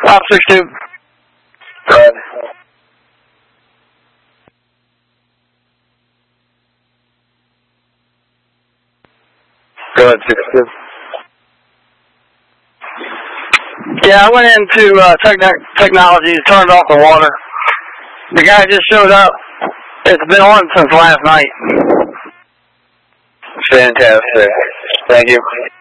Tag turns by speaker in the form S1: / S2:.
S1: 562.
S2: Go ahead. Go ahead, 62.
S1: Yeah, I went into technologies, turned off the water. The guy just showed up. It's been on since last night.
S2: Fantastic. Thank you.